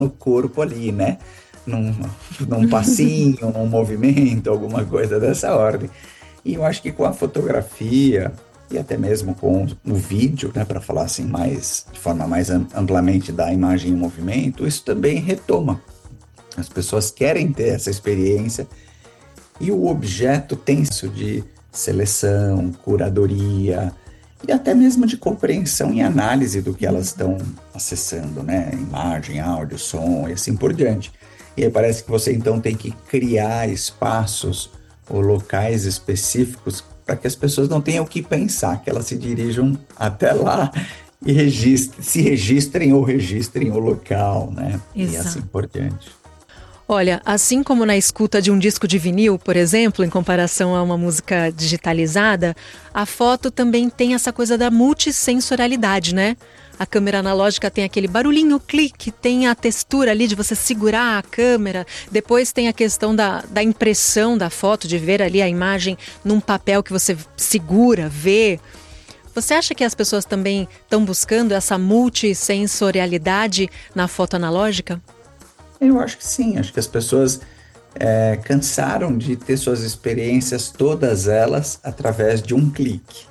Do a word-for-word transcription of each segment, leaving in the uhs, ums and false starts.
no corpo ali, né? Num, num passinho, num movimento, alguma coisa dessa ordem. E eu acho que com a fotografia e até mesmo com o vídeo, né, para falar assim mais de forma mais amplamente da imagem em movimento, isso também retoma. As pessoas querem ter essa experiência e o objeto tem isso de seleção, curadoria e até mesmo de compreensão e análise do que elas estão acessando, né? Imagem, áudio, som e assim por diante. E aí parece que você então tem que criar espaços ou locais específicos para que as pessoas não tenham o que pensar, que elas se dirijam até lá e registrem, se registrem ou registrem o local, né? Exato. E assim por diante. Olha, assim como na escuta de um disco de vinil, por exemplo, em comparação a uma música digitalizada, a foto também tem essa coisa da multissensorialidade, né? A câmera analógica tem aquele barulhinho, clique, tem a textura ali de você segurar a câmera, depois tem a questão da, da impressão da foto, de ver ali a imagem num papel que você segura, vê. Você acha que as pessoas também estão buscando essa multissensorialidade na foto analógica? Eu acho que sim, acho que as pessoas é, cansaram de ter suas experiências, todas elas, através de um clique.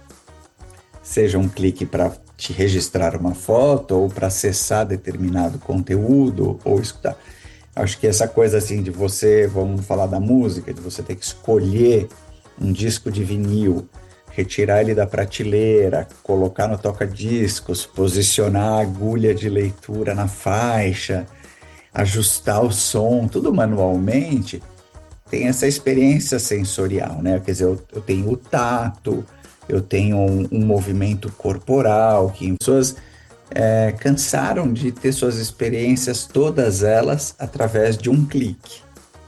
Seja um clique para te registrar uma foto, ou para acessar determinado conteúdo, ou escutar. Acho que essa coisa assim de você, vamos falar da música, de você ter que escolher um disco de vinil, retirar ele da prateleira, colocar no toca-discos, posicionar a agulha de leitura na faixa, ajustar o som, tudo manualmente, tem essa experiência sensorial, né? Quer dizer, eu, eu tenho o tato, eu tenho um, um movimento corporal, que as pessoas é, cansaram de ter suas experiências, todas elas, através de um clique.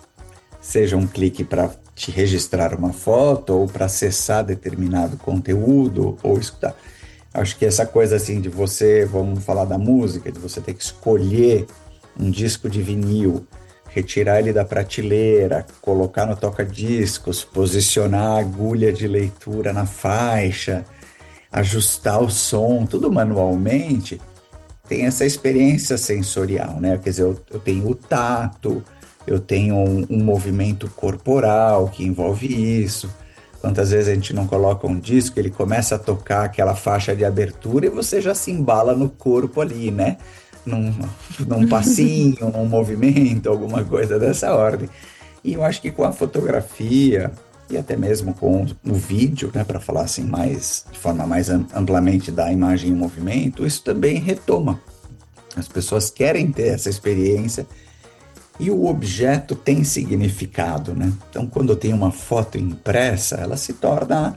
Seja um clique para te registrar uma foto, ou para acessar determinado conteúdo, ou escutar. Acho que essa coisa assim de você, vamos falar da música, de você ter que escolher um disco de vinil, retirar ele da prateleira, colocar no toca-discos, posicionar a agulha de leitura na faixa, ajustar o som, tudo manualmente, tem essa experiência sensorial, né? Quer dizer, eu, eu tenho o tato, eu tenho um, um movimento corporal que envolve isso. Quantas vezes a gente não coloca um disco, ele começa a tocar aquela faixa de abertura e você já se embala no corpo ali, né? Num, num passinho, num movimento, alguma coisa dessa ordem. E eu acho que com a fotografia e até mesmo com o vídeo, né, para falar assim mais de forma mais amplamente da imagem em movimento, isso também retoma. As pessoas querem ter essa experiência e o objeto tem significado, né? Então, quando eu tenho uma foto impressa, ela se torna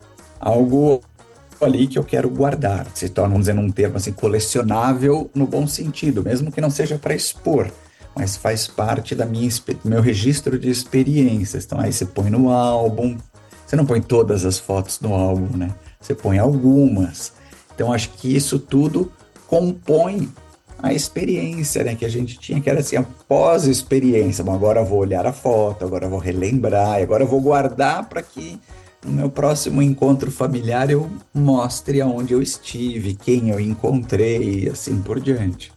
algo ali que eu quero guardar, se torna, vamos dizer, num termo assim, colecionável no bom sentido, mesmo que não seja para expor, mas faz parte da minha, do meu registro de experiências. Então aí você põe no álbum, você não põe todas as fotos no álbum, né? Você põe algumas. Então acho que isso tudo compõe a experiência, né, que a gente tinha, que era assim, a pós-experiência. Bom, agora eu vou olhar a foto, agora eu vou relembrar, agora eu vou guardar para que no meu próximo encontro familiar eu mostre aonde eu estive, quem eu encontrei e assim por diante.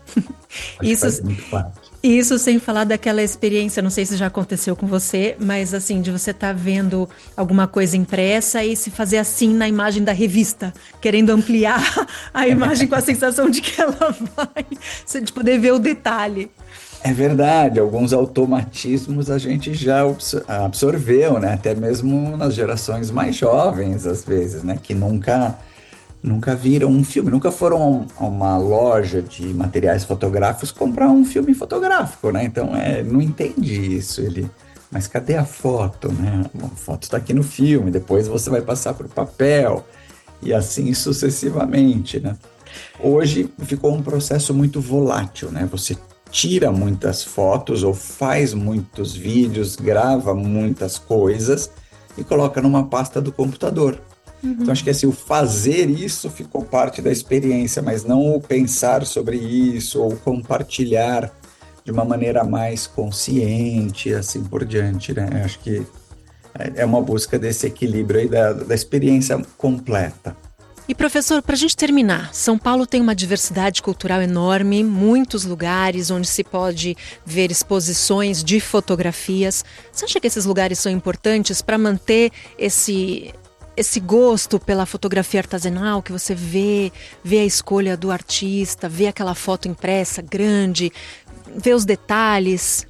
Isso faz muito parte. Isso sem falar daquela experiência, não sei se já aconteceu com você, mas assim, de você estar tá vendo alguma coisa impressa e se fazer assim na imagem da revista, querendo ampliar a imagem com a sensação de que ela vai, você de poder ver o detalhe. É verdade, alguns automatismos a gente já absorveu, né? Até mesmo nas gerações mais jovens, às vezes, né? Que nunca, nunca viram um filme, nunca foram a uma loja de materiais fotográficos comprar um filme fotográfico, né? Então, é, não entende isso, ele... Mas cadê a foto, né? A foto está aqui no filme, depois você vai passar para o papel, e assim sucessivamente, né? Hoje ficou um processo muito volátil, né? Você tira muitas fotos ou faz muitos vídeos, grava muitas coisas e coloca numa pasta do computador. Uhum. Então acho que assim, o fazer isso ficou parte da experiência, mas não o pensar sobre isso ou compartilhar de uma maneira mais consciente, assim por diante, né? Acho que é uma busca desse equilíbrio aí da, da experiência completa. E professor, para a gente terminar, São Paulo tem uma diversidade cultural enorme, muitos lugares onde se pode ver exposições de fotografias. Você acha que esses lugares são importantes para manter esse, esse gosto pela fotografia artesanal, que você vê, vê a escolha do artista, vê aquela foto impressa grande, vê os detalhes?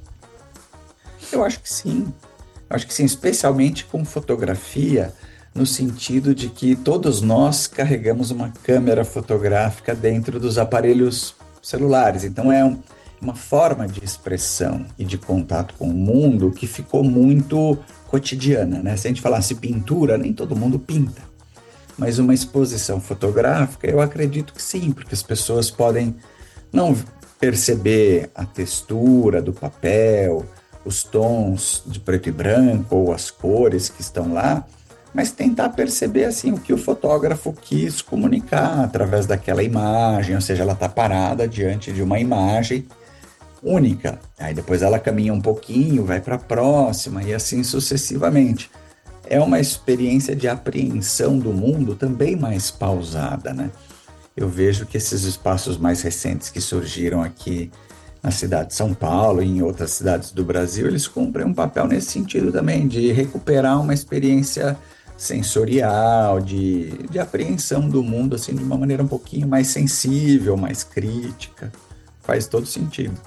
Eu acho que sim. Eu acho que sim, especialmente com fotografia, no sentido de que todos nós carregamos uma câmera fotográfica dentro dos aparelhos celulares. Então é um, uma forma de expressão e de contato com o mundo que ficou muito cotidiana, né? Se a gente falasse pintura, nem todo mundo pinta. Mas uma exposição fotográfica, eu acredito que sim, porque as pessoas podem não perceber a textura do papel, os tons de preto e branco ou as cores que estão lá, mas tentar perceber assim o que o fotógrafo quis comunicar através daquela imagem, ou seja, ela está parada diante de uma imagem única. Aí depois ela caminha um pouquinho, vai para a próxima e assim sucessivamente. É uma experiência de apreensão do mundo também mais pausada, né? Eu vejo que esses espaços mais recentes que surgiram aqui na cidade de São Paulo e em outras cidades do Brasil, eles cumprem um papel nesse sentido também, de recuperar uma experiência sensorial, de, de apreensão do mundo assim, de uma maneira um pouquinho mais sensível, mais crítica. Faz todo sentido.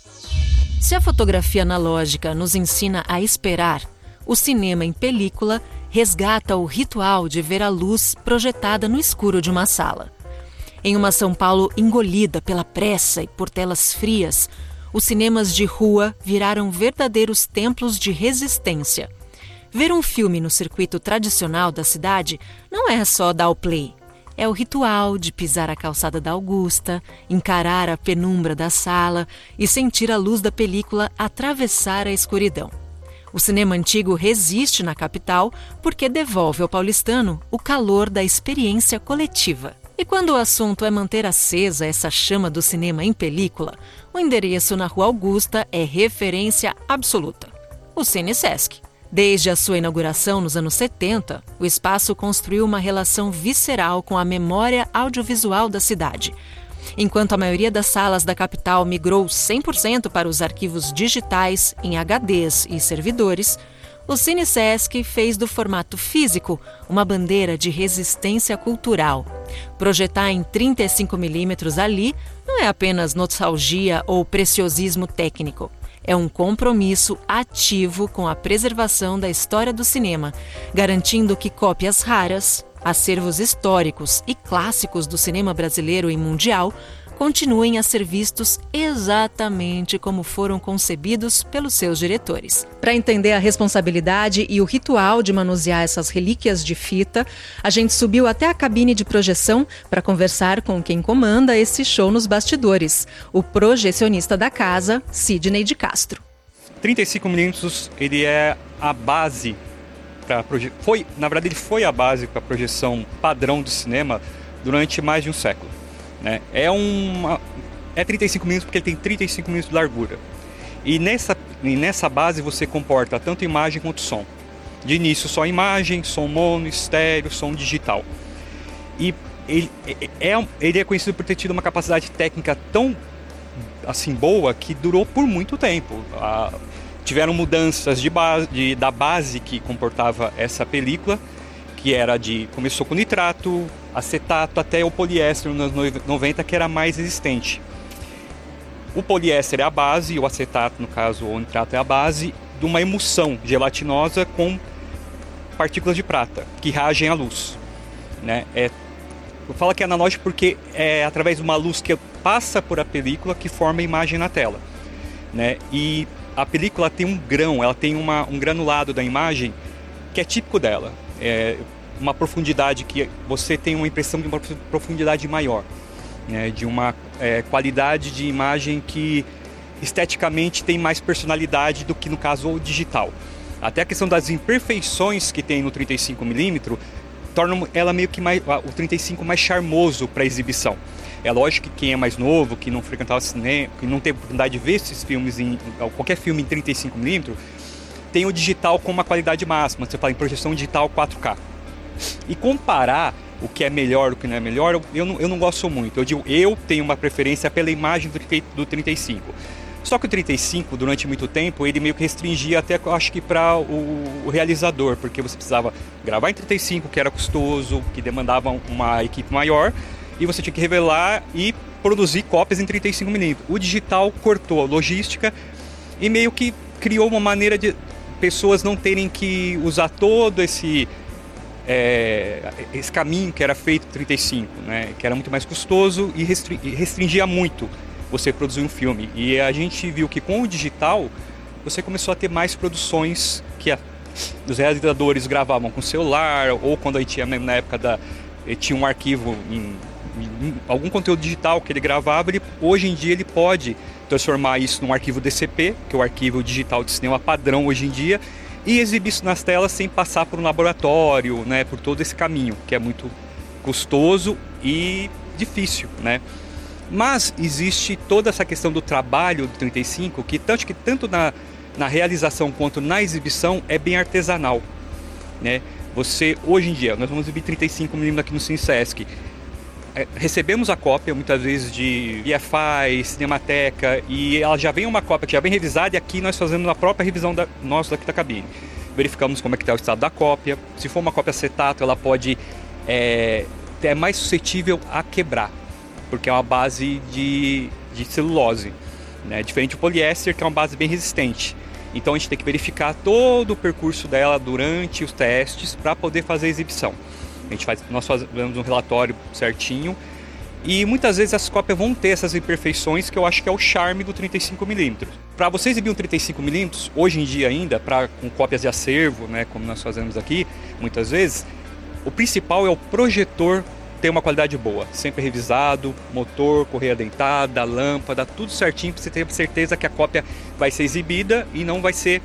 Se a fotografia analógica nos ensina a esperar, o cinema em película resgata o ritual de ver a luz projetada no escuro de uma sala. Em uma São Paulo engolida pela pressa e por telas frias, os cinemas de rua viraram verdadeiros templos de resistência. Ver um filme no circuito tradicional da cidade não é só dar o play. É o ritual de pisar a calçada da Augusta, encarar a penumbra da sala e sentir a luz da película atravessar a escuridão. O cinema antigo resiste na capital porque devolve ao paulistano o calor da experiência coletiva. E quando o assunto é manter acesa essa chama do cinema em película, o endereço na Rua Augusta é referência absoluta: o Cine Sesc. Desde a sua inauguração nos anos setenta, o espaço construiu uma relação visceral com a memória audiovisual da cidade. Enquanto a maioria das salas da capital migrou cem por cento para os arquivos digitais em H Ds e servidores, o Cine Sesc fez do formato físico uma bandeira de resistência cultural. Projetar em trinta e cinco milímetros ali não é apenas nostalgia ou preciosismo técnico. É um compromisso ativo com a preservação da história do cinema, garantindo que cópias raras, acervos históricos e clássicos do cinema brasileiro e mundial continuem a ser vistos exatamente como foram concebidos pelos seus diretores. Para entender a responsabilidade e o ritual de manusear essas relíquias de fita, a gente subiu até a cabine de projeção para conversar com quem comanda esse show nos bastidores, o projecionista da casa, Sidney de Castro. trinta e cinco milímetros, ele é a base para proje... foi, na verdade, ele foi a base para a projeção padrão do cinema durante mais de um século. Né? É, uma, é trinta e cinco milímetros porque ele tem trinta e cinco milímetros de largura. E nessa, e nessa base você comporta tanto imagem quanto som. De início só imagem, som mono, estéreo, som digital. E ele é, ele é conhecido por ter tido uma capacidade técnica tão assim, boa que durou por muito tempo. Ah, tiveram mudanças de base, de, da base que comportava essa película, que era de, começou com nitrato, acetato, até o poliéster nos anos noventa, que era mais resistente. O poliéster é a base, o acetato, no caso, o nitrato é a base de uma emulsão gelatinosa com partículas de prata, que reagem à luz. Né? É, eu falo que é analógico porque é através de uma luz que passa por a película que forma a imagem na tela. Né? E a película tem um grão, ela tem uma, um granulado da imagem que é típico dela. É uma profundidade que você tem uma impressão de uma profundidade maior, né? De uma é, qualidade de imagem que esteticamente tem mais personalidade do que no caso o digital. Até a questão das imperfeições que tem no trinta e cinco milímetros torna ela meio que mais, o trinta e cinco mais charmoso para exibição. É lógico que quem é mais novo, que não frequentava cinema, que não teve oportunidade de ver esses filmes, em qualquer filme em trinta e cinco milímetros, tem o digital com uma qualidade máxima. Você fala em projeção digital quatro K. E comparar o que é melhor, o que não é melhor, eu, eu, não, eu não gosto muito. Eu digo, eu tenho uma preferência pela imagem do, do trinta e cinco. Só que o trinta e cinco, durante muito tempo, ele meio que restringia até, acho que para o, o realizador, porque você precisava gravar em trinta e cinco, que era custoso, que demandava uma equipe maior, e você tinha que revelar e produzir cópias em trinta e cinco milímetros. O digital cortou a logística e meio que criou uma maneira de pessoas não terem que usar todo esse, é, esse caminho que era feito em trinta e cinco, né? Que era muito mais custoso e restringia muito você produzir um filme. E a gente viu que com o digital você começou a ter mais produções que a, os realizadores gravavam com celular, ou quando a gente tinha, na época da tinha um arquivo em, em algum conteúdo digital que ele gravava, ele, hoje em dia ele pode transformar isso num arquivo D C P, que é o arquivo digital de cinema padrão hoje em dia, e exibir isso nas telas sem passar por um laboratório, né, por todo esse caminho, que é muito custoso e difícil, né? Mas existe toda essa questão do trabalho do trinta e cinco, que tanto, que tanto na, na realização quanto na exibição é bem artesanal, né? Você, hoje em dia, nós vamos exibir trinta e cinco milímetros aqui no CineSesc. É, recebemos a cópia, muitas vezes, de I F I, Cinemateca, e ela já vem uma cópia que já vem revisada, e aqui nós fazemos a própria revisão da, nossa daqui da cabine. Verificamos como é que está o estado da cópia. Se for uma cópia acetato, ela pode é, é mais suscetível a quebrar, porque é uma base de, de celulose, né? Diferente do poliéster, que é uma base bem resistente. Então a gente tem que verificar todo o percurso dela durante os testes para poder fazer a exibição. A gente faz, nós fazemos um relatório certinho, e muitas vezes as cópias vão ter essas imperfeições, que eu acho que é o charme do trinta e cinco milímetros. Para você exibir um trinta e cinco milímetros, hoje em dia ainda, pra, com cópias de acervo, né, como nós fazemos aqui, muitas vezes, o principal é o projetor ter uma qualidade boa, sempre revisado, motor, correia dentada, lâmpada, tudo certinho, para você ter certeza que a cópia vai ser exibida e não vai ser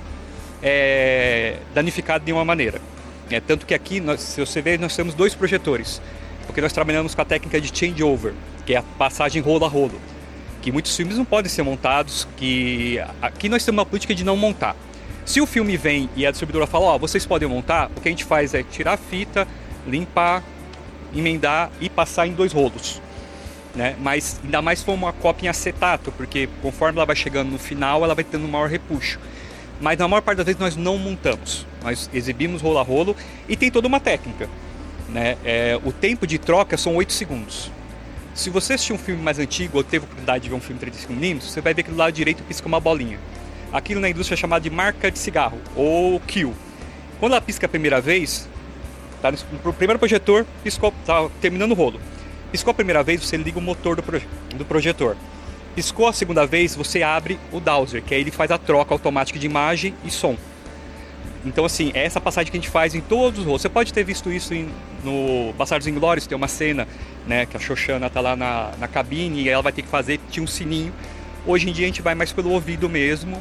é, danificada de nenhuma maneira. É, tanto que aqui, nós, se você ver, nós temos dois projetores, porque nós trabalhamos com a técnica de changeover, que é a passagem rolo a rolo, que muitos filmes não podem ser montados, que aqui nós temos uma política de não montar. Se o filme vem e a distribuidora fala, ó, oh, vocês podem montar, o que a gente faz é tirar a fita, limpar, emendar e passar em dois rolos, né? Mas ainda mais se for uma cópia em acetato, porque conforme ela vai chegando no final, ela vai tendo um maior repuxo. Mas na maior parte das vezes nós não montamos, nós exibimos rolo a rolo, e tem toda uma técnica, né? É, o tempo de troca são oito segundos. Se você assistir um filme mais antigo ou teve a oportunidade de ver um filme trinta e cinco milímetros, você vai ver que do lado direito pisca uma bolinha. Aquilo na indústria é chamado de marca de cigarro, ou kill. Quando ela pisca a primeira vez, tá no primeiro projetor, piscou, tá terminando o rolo. Piscou a primeira vez, você liga o motor do, proje do projetor. Piscou a segunda vez, você abre o dowser, que aí ele faz a troca automática de imagem e som. Então, assim, é essa passagem que a gente faz em todos os rolos. Você pode ter visto isso em, no Bastardos Inglórios, tem uma cena, né, que a Xoxana tá lá na, na cabine e ela vai ter que fazer, tinha um sininho. Hoje em dia a gente vai mais pelo ouvido mesmo,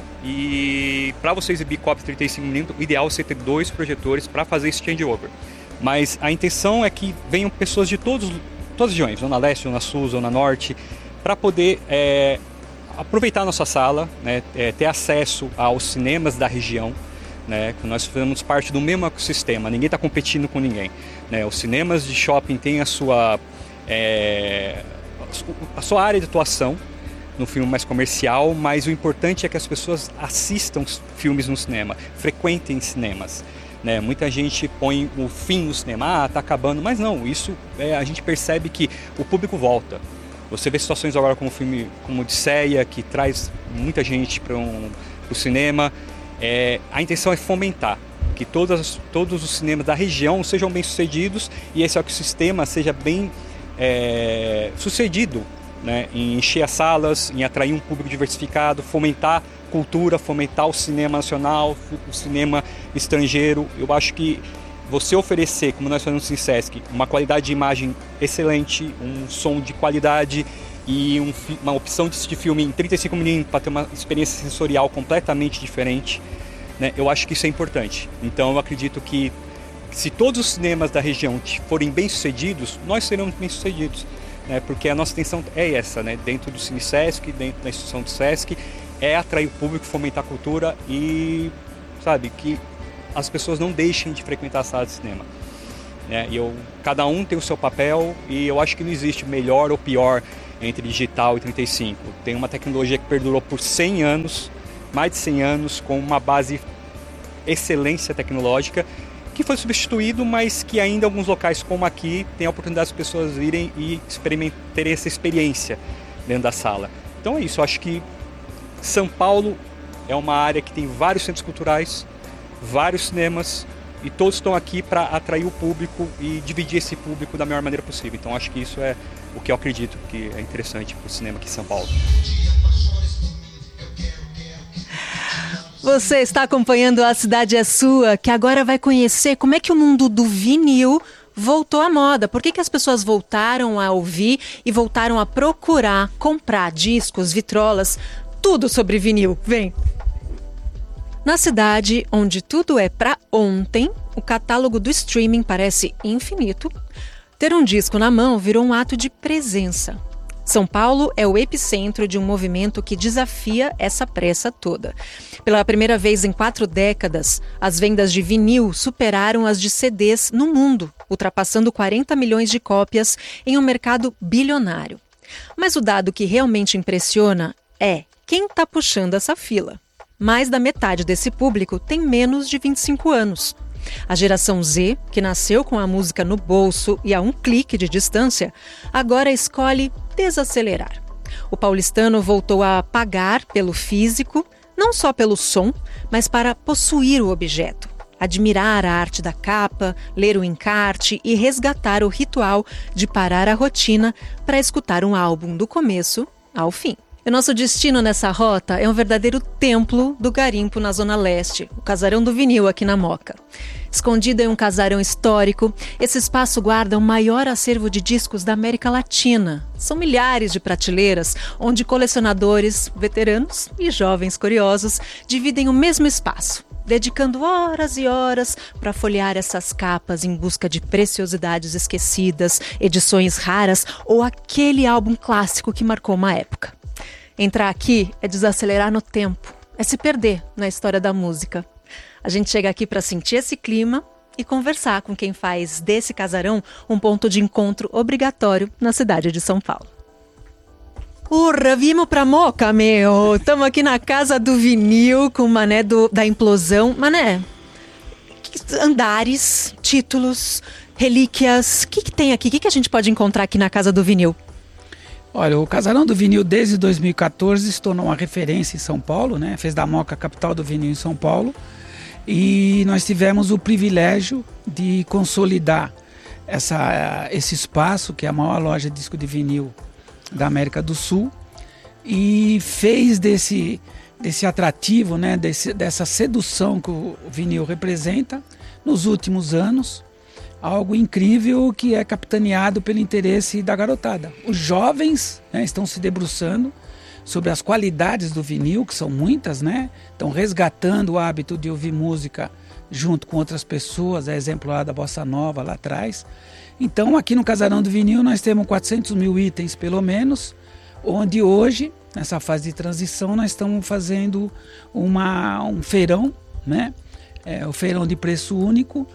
e para você exibir cópias trinta e cinco milímetros, o ideal é você ter dois projetores para fazer esse changeover. Mas a intenção é que venham pessoas de todos, todas as regiões, Zona Leste, Zona Sul, Zona Norte, para poder é, aproveitar a nossa sala, né, é, ter acesso aos cinemas da região, né, que nós fazemos parte do mesmo ecossistema, ninguém está competindo com ninguém, né? Os cinemas de shopping têm a sua, é, a sua área de atuação no filme mais comercial, mas o importante é que as pessoas assistam filmes no cinema, frequentem cinemas, né? Muita gente põe o fim no cinema, ah, tá acabando, mas não, isso é, a gente percebe que o público volta. Você vê situações agora como o filme como Odisseia, que traz muita gente para um, o cinema. É, a intenção é fomentar que todas, todos os cinemas da região sejam bem sucedidos, e esse ecossistema seja bem é, sucedido, né, em encher as salas, em atrair um público diversificado, fomentar cultura, fomentar o cinema nacional, o cinema estrangeiro. Eu acho que você oferecer, como nós fazemos no CineSesc, uma qualidade de imagem excelente, um som de qualidade e um, uma opção de assistir filme em trinta e cinco milímetros para ter uma experiência sensorial completamente diferente, né, eu acho que isso é importante. Então eu acredito que se todos os cinemas da região forem bem sucedidos, nós seremos bem sucedidos, né, porque a nossa intenção é essa, né, dentro do CineSesc, dentro da instituição do Sesc, é atrair o público, fomentar a cultura e, sabe, que as pessoas não deixem de frequentar a sala de cinema. né? E eu, cada um tem o seu papel e eu acho que não existe melhor ou pior entre digital e trinta e cinco. Tem uma tecnologia que perdurou por cem anos, mais de cem anos, com uma base excelência tecnológica, que foi substituído, mas que ainda em alguns locais como aqui tem a oportunidade das pessoas virem e terem essa experiência dentro da sala. Então é isso, eu acho que São Paulo é uma área que tem vários centros culturais, vários cinemas, e todos estão aqui para atrair o público e dividir esse público da melhor maneira possível. Então acho que isso é o que eu acredito que é interessante para o cinema aqui em São Paulo. Você está acompanhando A Cidade é Sua, que agora vai conhecer como é que o mundo do vinil voltou à moda. Por que que as pessoas voltaram a ouvir e voltaram a procurar comprar discos, vitrolas, tudo sobre vinil. Vem! Na cidade onde tudo é para ontem, o catálogo do streaming parece infinito. Ter um disco na mão virou um ato de presença. São Paulo é o epicentro de um movimento que desafia essa pressa toda. Pela primeira vez em quatro décadas, as vendas de vinil superaram as de C Ds no mundo, ultrapassando quarenta milhões de cópias em um mercado bilionário. Mas o dado que realmente impressiona é quem está puxando essa fila. Mais da metade desse público tem menos de vinte e cinco anos. A geração Z, que nasceu com a música no bolso e a um clique de distância, agora escolhe desacelerar. O paulistano voltou a pagar pelo físico, não só pelo som, mas para possuir o objeto, admirar a arte da capa, ler o encarte e resgatar o ritual de parar a rotina para escutar um álbum do começo ao fim. O nosso destino nessa rota é um verdadeiro templo do garimpo na Zona Leste, o Casarão do Vinil aqui na Moca. Escondido em um casarão histórico, esse espaço guarda o maior acervo de discos da América Latina. São milhares de prateleiras, onde colecionadores, veteranos e jovens curiosos dividem o mesmo espaço, dedicando horas e horas para folhear essas capas em busca de preciosidades esquecidas, edições raras ou aquele álbum clássico que marcou uma época. Entrar aqui é desacelerar no tempo, é se perder na história da música. A gente chega aqui para sentir esse clima e conversar com quem faz desse casarão um ponto de encontro obrigatório na cidade de São Paulo. Urra, vimos pra Moca, meu! Estamos aqui na Casa do Vinil com o Mané do, da Implosão. Mané, andares, títulos, relíquias, o que, que tem aqui? O que, que a gente pode encontrar aqui na Casa do Vinil? Olha, o Casarão do Vinil desde dois mil e quatorze se tornou uma referência em São Paulo, né? Fez da Moca a capital do vinil em São Paulo. E nós tivemos o privilégio de consolidar essa, esse espaço, que é a maior loja de disco de vinil da América do Sul, e fez desse, desse atrativo, né? desse, dessa sedução que o vinil representa nos últimos anos, algo incrível que é capitaneado pelo interesse da garotada. Os jovens, né, estão se debruçando sobre as qualidades do vinil, que são muitas, né? Estão resgatando o hábito de ouvir música junto com outras pessoas, é exemplo lá da Bossa Nova, lá atrás. Então, aqui no Casarão do Vinil, nós temos quatrocentos mil itens, pelo menos, onde hoje, nessa fase de transição, nós estamos fazendo uma, um feirão, né? É, o feirão de preço único,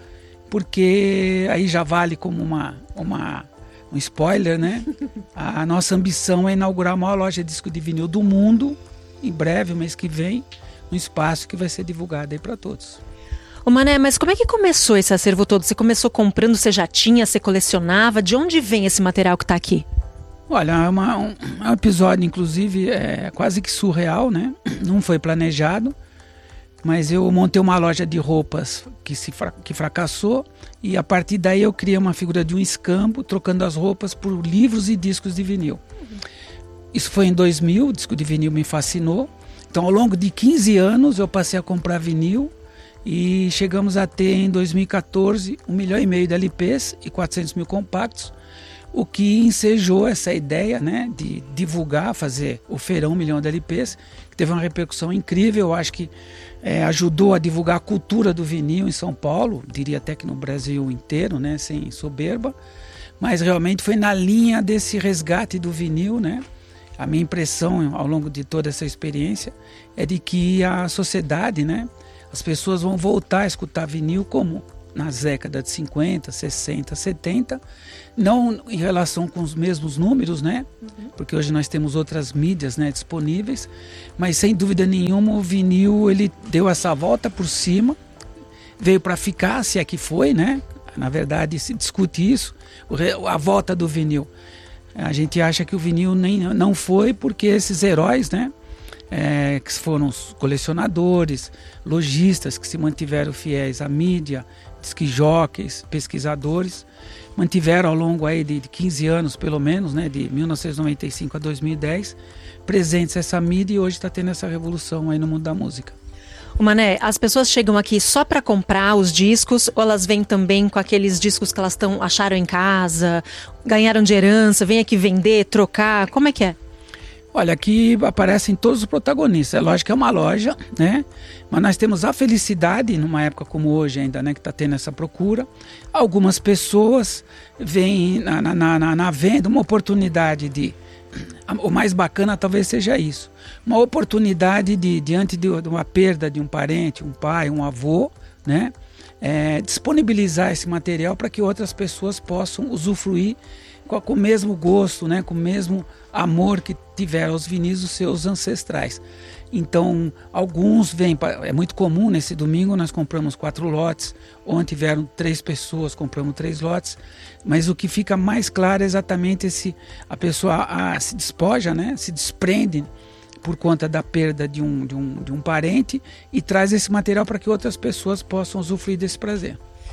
porque aí já vale como uma, uma, um spoiler, né? A nossa ambição é inaugurar a maior loja de disco de vinil do mundo, em breve, o mês que vem, um espaço que vai ser divulgado aí para todos. Ô Mané, mas como é que começou esse acervo todo? Você começou comprando, você já tinha, você colecionava? De onde vem esse material que está aqui? Olha, é, uma, um, é um episódio, inclusive, é, quase que surreal, né? Não foi planejado. Mas eu montei uma loja de roupas que, se fra- que fracassou, e a partir daí eu criei uma figura de um escambo, trocando as roupas por livros e discos de vinil. Uhum. Isso foi em dois mil, o disco de vinil me fascinou. Então, ao longo de quinze anos, eu passei a comprar vinil e chegamos a ter, em dois mil e quatorze, um milhão e meio de L Ps e quatrocentos mil compactos, o que ensejou essa ideia, né, de divulgar, fazer o feirão um milhão de L Ps, que teve uma repercussão incrível. Eu acho que é, ajudou a divulgar a cultura do vinil em São Paulo, diria até que no Brasil inteiro, né, sem soberba, mas realmente foi na linha desse resgate do vinil, né? A minha impressão ao longo de toda essa experiência é de que a sociedade, né, as pessoas vão voltar a escutar vinil como nas décadas de cinquenta, sessenta, setenta, não em relação com os mesmos números, né? Uhum. Porque hoje nós temos outras mídias, né, disponíveis, mas sem dúvida nenhuma o vinil ele deu essa volta por cima, veio para ficar, se é que foi, né? Na verdade se discute isso, a volta do vinil. A gente acha que o vinil nem, não foi porque esses heróis, né? É, que foram os colecionadores, lojistas que se mantiveram fiéis à mídia, disc-jockeys, pesquisadores, mantiveram ao longo aí de quinze anos, pelo menos, né, de mil novecentos e noventa e cinco a dois mil e dez, presentes essa mídia, e hoje está tendo essa revolução aí no mundo da música. O Mané, as pessoas chegam aqui só para comprar os discos, ou elas vêm também com aqueles discos que elas tão, acharam em casa, ganharam de herança, vêm aqui vender, trocar, como é que é? Olha, aqui aparecem todos os protagonistas. É lógico que é uma loja, né? Mas nós temos a felicidade, numa época como hoje ainda, né? Que está tendo essa procura. Algumas pessoas veem na, na, na, na venda uma oportunidade de... O mais bacana talvez seja isso. Uma oportunidade de, diante de uma perda de um parente, um pai, um avô, né? É, disponibilizar esse material para que outras pessoas possam usufruir com, com o mesmo gosto, né? Com o mesmo amor que tiveram os vinis dos seus ancestrais. Então, alguns vêm, é muito comum, nesse domingo nós compramos quatro lotes, ontem tiveram três pessoas, compramos três lotes, mas o que fica mais claro é exatamente esse, a pessoa a, a, se despoja, né? Se desprende por conta da perda de um, de um, de um parente e traz esse material para que outras pessoas possam usufruir desse prazer.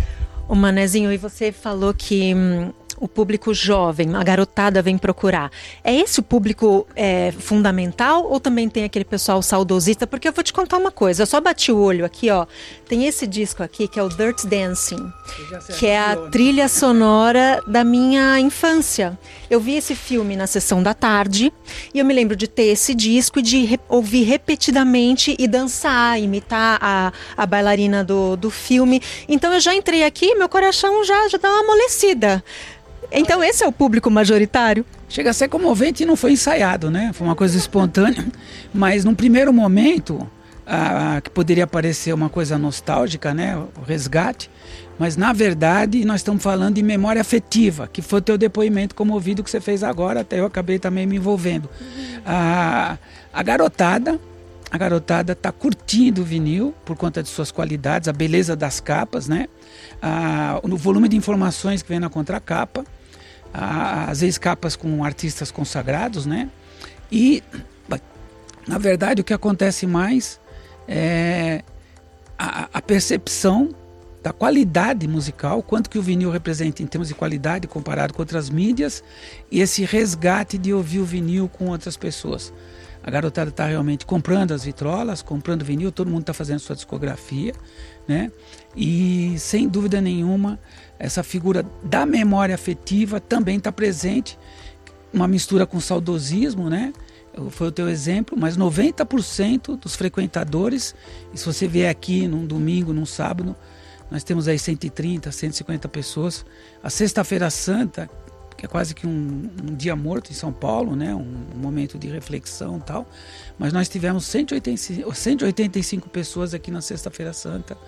Ô Manezinho, e você falou que hum, o público jovem, a garotada vem procurar. É esse o público é, fundamental ou também tem aquele pessoal saudosista? Porque eu vou te contar uma coisa, eu só bati o olho aqui, ó. Tem esse disco aqui que é o Dirty Dancing, que é a trilha sonora da minha infância. Eu vi esse filme na sessão da tarde e eu me lembro de ter esse disco e de re- ouvir repetidamente e dançar, imitar a, a bailarina do, do filme. Então eu já entrei aqui, meu coração já, já dá uma amolecida. Então esse é o público majoritário? Chega a ser comovente e não foi ensaiado, né? Foi uma coisa espontânea, mas num primeiro momento, ah, que poderia parecer uma coisa nostálgica, né? O resgate, mas na verdade nós estamos falando de memória afetiva, que foi o teu depoimento comovido que você fez agora, até eu acabei também me envolvendo. Uhum. Ah, a garotada, a garotada está curtindo o vinil por conta de suas qualidades, a beleza das capas, né? Ah, o volume de informações que vem na contracapa, às vezes capas com artistas consagrados, né? E, na verdade, o que acontece mais é a, a percepção da qualidade musical, quanto que o vinil representa em termos de qualidade comparado com outras mídias, e esse resgate de ouvir o vinil com outras pessoas. A garotada está realmente comprando as vitrolas, comprando vinil, todo mundo está fazendo sua discografia, né? E, sem dúvida nenhuma, essa figura da memória afetiva também está presente, uma mistura com saudosismo, né? Foi o teu exemplo, mas noventa por cento dos frequentadores, e se você vier aqui num domingo, num sábado, nós temos aí cento e trinta, cento e cinquenta pessoas. A Sexta-feira Santa, que é quase que um, um dia morto em São Paulo, né? um, um momento de reflexão e tal, mas nós tivemos cento e oitenta e cinco pessoas aqui na Sexta-feira Santa.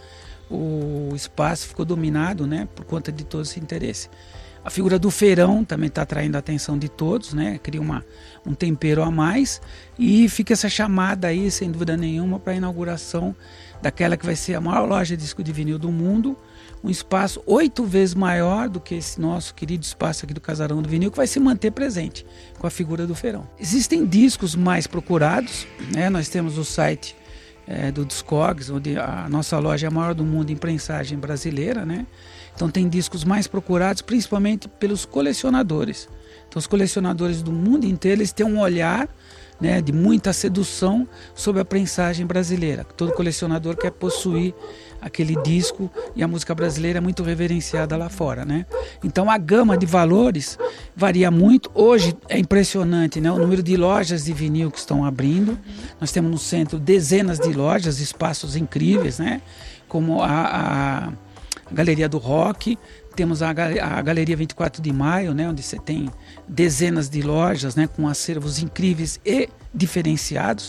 O espaço ficou dominado, né? Por conta de todo esse interesse. A figura do feirão também está atraindo a atenção de todos, né? Cria uma, um tempero a mais e fica essa chamada aí, sem dúvida nenhuma, para a inauguração daquela que vai ser a maior loja de disco de vinil do mundo, um espaço oito vezes maior do que esse nosso querido espaço aqui do Casarão do Vinil, que vai se manter presente com a figura do feirão. Existem discos mais procurados, né? Nós temos o site é, do Discogs, onde a nossa loja é a maior do mundo em prensagem brasileira, né? Então tem discos mais procurados, principalmente pelos colecionadores. Então os colecionadores do mundo inteiro, eles têm um olhar, né, de muita sedução sobre a prensagem brasileira. Todo colecionador quer possuir aquele disco e a música brasileira é muito reverenciada lá fora, né? Então a gama de valores varia muito. Hoje é impressionante, né, o número de lojas de vinil que estão abrindo. Nós temos no centro dezenas de lojas, espaços incríveis, né? Como a, a Galeria do Rock, temos a, a Galeria vinte e quatro de maio, né, onde você tem dezenas de lojas, né, com acervos incríveis e diferenciados.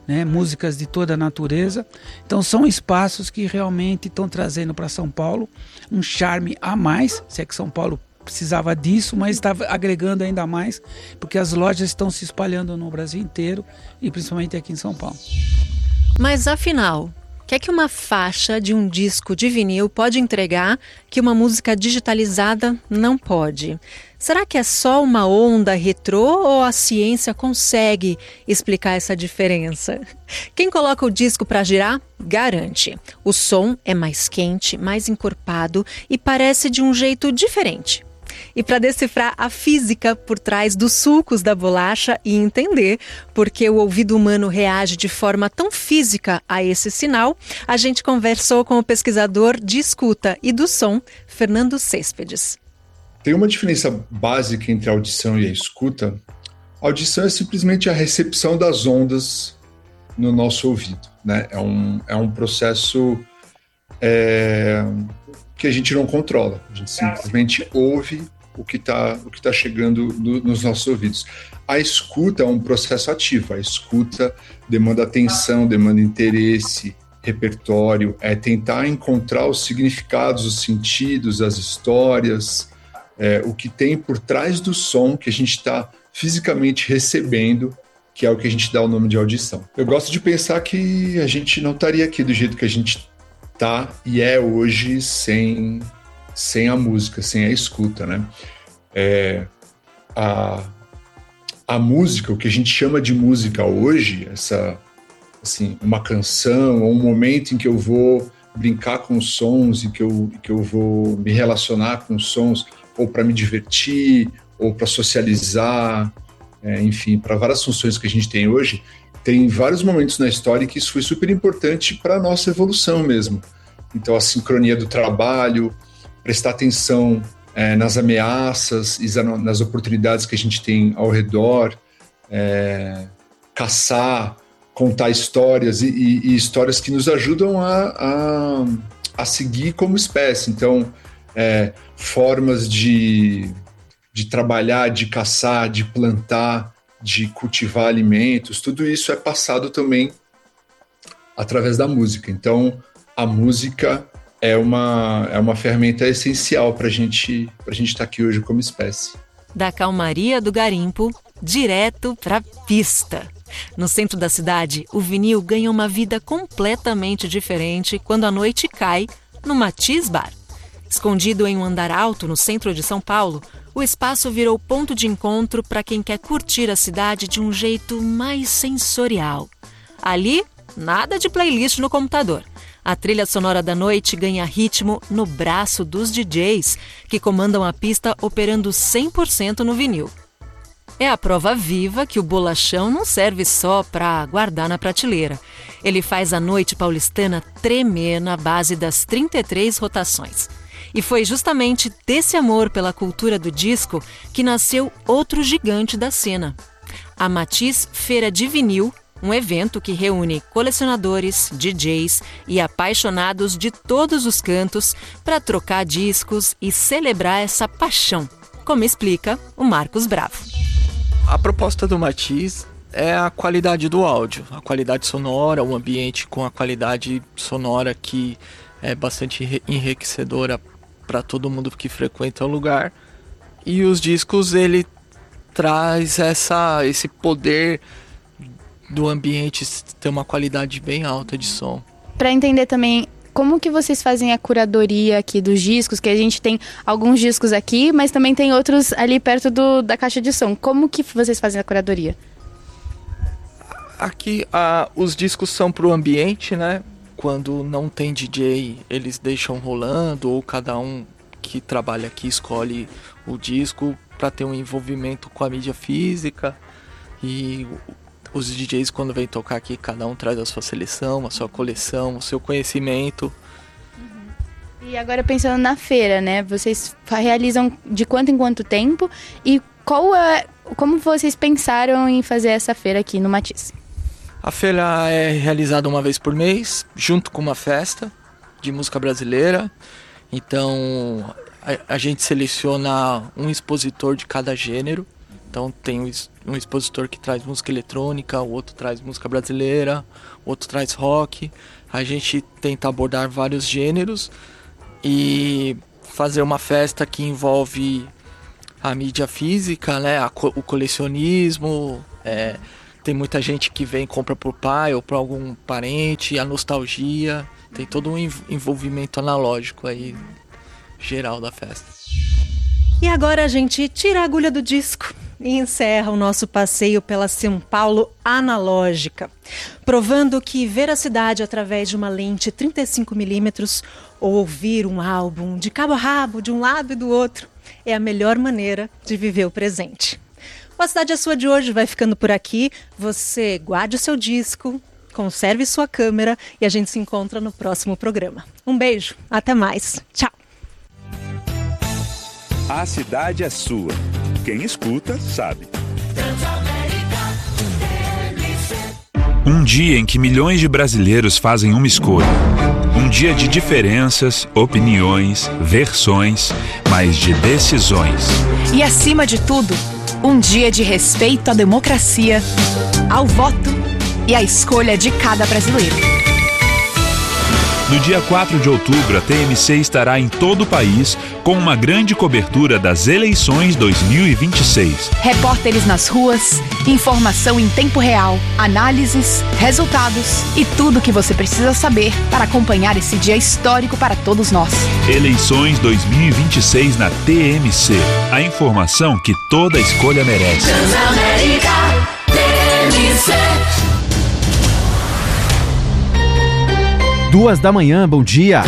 né, músicas de toda a natureza. Então são espaços que realmente estão trazendo para São Paulo um charme a mais, se é que São Paulo precisava disso, mas está agregando ainda mais, porque as lojas estão se espalhando no Brasil inteiro e principalmente aqui em São Paulo. Mas afinal, o que é que uma faixa de um disco de vinil pode entregar que uma música digitalizada não pode? Será que é só uma onda retrô ou a ciência consegue explicar essa diferença? Quem coloca o disco para girar, garante. O som é mais quente, mais encorpado e parece de um jeito diferente. E para decifrar a física por trás dos sulcos da bolacha e entender por que o ouvido humano reage de forma tão física a esse sinal, a gente conversou com o pesquisador de escuta e do som, Fernando Céspedes. Tem uma diferença básica entre a audição e a escuta. A audição é simplesmente a recepção das ondas no nosso ouvido, né? É um, é um processo é, que a gente não controla. A gente simplesmente ouve o que está o que tá chegando no, nos nossos ouvidos. A escuta é um processo ativo. A escuta demanda atenção, demanda interesse, repertório. É tentar encontrar os significados, os sentidos, as histórias, é, o que tem por trás do som que a gente está fisicamente recebendo, que é o que a gente dá o nome de audição. Eu gosto de pensar que a gente não estaria aqui do jeito que a gente tá e é hoje sem, sem a música, sem a escuta, né? É, a, a música, o que a gente chama de música hoje, essa, assim, uma canção ou um momento em que eu vou brincar com os sons e que eu, que eu vou me relacionar com os sons, ou para me divertir, ou para socializar, é, enfim, para várias funções que a gente tem hoje, tem vários momentos na história que isso foi super importante para a nossa evolução mesmo. Então, a sincronia do trabalho, prestar atenção é, nas ameaças e nas oportunidades que a gente tem ao redor, é, caçar, contar histórias e, e, e histórias que nos ajudam a, a, a seguir como espécie. Então, é, formas de, de trabalhar, de caçar, de plantar, de cultivar alimentos, tudo isso é passado também através da música. Então, a música é uma, é uma ferramenta essencial para gente, a gente estar aqui hoje como espécie. Da calmaria do garimpo, direto para a pista. No centro da cidade, o vinil ganha uma vida completamente diferente quando a noite cai no Matiz Bar. Escondido em um andar alto no centro de São Paulo, o espaço virou ponto de encontro para quem quer curtir a cidade de um jeito mais sensorial. Ali, nada de playlist no computador. A trilha sonora da noite ganha ritmo no braço dos D Js, que comandam a pista operando cem por cento no vinil. É a prova viva que o bolachão não serve só para guardar na prateleira. Ele faz a noite paulistana tremer na base das trinta e três rotações. E foi justamente desse amor pela cultura do disco que nasceu outro gigante da cena. A Matiz Feira de Vinil, um evento que reúne colecionadores, D Js e apaixonados de todos os cantos para trocar discos e celebrar essa paixão, como explica o Marcos Bravo. A proposta do Matiz é a qualidade do áudio, a qualidade sonora, o ambiente com a qualidade sonora que é bastante enriquecedora para todo mundo que frequenta o lugar. E os discos, ele traz essa, esse poder do ambiente ter uma qualidade bem alta de som. Para entender também como que vocês fazem a curadoria aqui dos discos, que a gente tem alguns discos aqui, mas também tem outros ali perto do, da caixa de som. Como que vocês fazem a curadoria? Aqui ah, os discos são pro ambiente, né? Quando não tem D J, eles deixam rolando, ou cada um que trabalha aqui escolhe o disco para ter um envolvimento com a mídia física. E os D Js, quando vêm tocar aqui, cada um traz a sua seleção, a sua coleção, o seu conhecimento. Uhum. E agora pensando na feira, né? Vocês realizam de quanto em quanto tempo? E qual é, como vocês pensaram em fazer essa feira aqui no Matiz? A feira é realizada uma vez por mês, junto com uma festa de música brasileira. Então, a, a gente seleciona um expositor de cada gênero Então tem um expositor que traz música eletrônica, o outro traz música brasileira, o outro traz rock. A gente tenta abordar vários gêneros e fazer uma festa que envolve a mídia física, né? a co- o colecionismo. É, tem muita gente que vem e compra por pai ou por algum parente, a nostalgia. Tem todo um envolvimento analógico aí, geral da festa. E agora a gente tira a agulha do disco e encerra o nosso passeio pela São Paulo analógica, provando que ver a cidade através de uma lente trinta e cinco milímetros ou ouvir um álbum de cabo a rabo, de um lado e do outro, é a melhor maneira de viver o presente. O A Cidade é Sua de hoje vai ficando por aqui. Você guarde o seu disco, conserve sua câmera e a gente se encontra no próximo programa. Um beijo, até mais. Tchau. A cidade é sua. Quem escuta, sabe. Um dia em que milhões de brasileiros fazem uma escolha. Um dia de diferenças, opiniões, versões, mas de decisões. E, acima de tudo, um dia de respeito à democracia, ao voto e à escolha de cada brasileiro. No dia quatro de outubro, a T M C estará em todo o país com uma grande cobertura das eleições dois mil e vinte e seis. Repórteres nas ruas, informação em tempo real, análises, resultados e tudo o que você precisa saber para acompanhar esse dia histórico para todos nós. Eleições dois mil e vinte e seis na T M C. A informação que toda escolha merece. Transamérica, T M C. Duas da manhã, bom dia.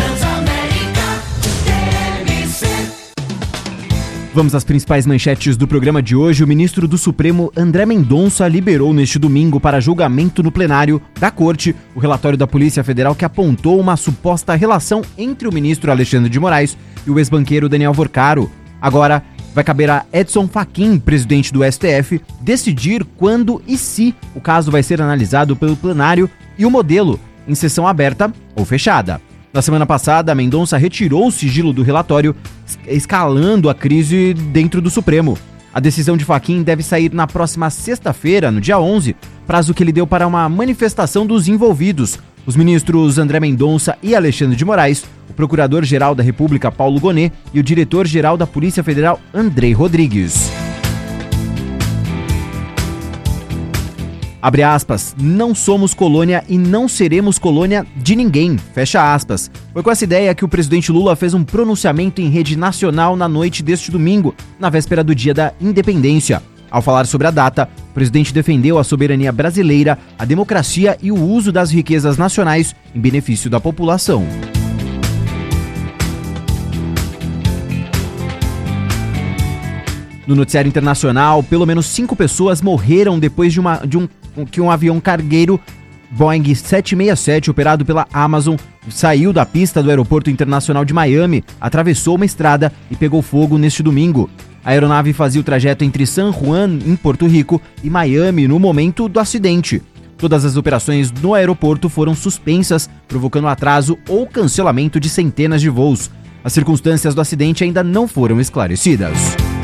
Vamos às principais manchetes do programa de hoje. O ministro do Supremo, André Mendonça, liberou neste domingo para julgamento no plenário da Corte o relatório da Polícia Federal que apontou uma suposta relação entre o ministro Alexandre de Moraes e o ex-banqueiro Daniel Vorcaro. Agora, vai caber a Edson Fachin, presidente do S T F, decidir quando e se o caso vai ser analisado pelo plenário e o modelo, em sessão aberta ou fechada. Na semana passada, Mendonça retirou o sigilo do relatório, escalando a crise dentro do Supremo. A decisão de Fachin deve sair na próxima sexta-feira, no dia onze, prazo que ele deu para uma manifestação dos envolvidos, os ministros André Mendonça e Alexandre de Moraes, o procurador-geral da República, Paulo Gonet, e o diretor-geral da Polícia Federal, Andrei Rodrigues. Abre aspas, não somos colônia e não seremos colônia de ninguém, fecha aspas. Foi com essa ideia que o presidente Lula fez um pronunciamento em rede nacional na noite deste domingo, na véspera do Dia da Independência. Ao falar sobre a data, o presidente defendeu a soberania brasileira, a democracia e o uso das riquezas nacionais em benefício da população. No noticiário internacional, pelo menos cinco pessoas morreram depois de, uma, de um, que um avião cargueiro Boeing sete seis sete, operado pela Amazon, saiu da pista do Aeroporto Internacional de Miami, atravessou uma estrada e pegou fogo neste domingo. A aeronave fazia o trajeto entre San Juan, em Porto Rico, e Miami no momento do acidente. Todas as operações no aeroporto foram suspensas, provocando atraso ou cancelamento de centenas de voos. As circunstâncias do acidente ainda não foram esclarecidas.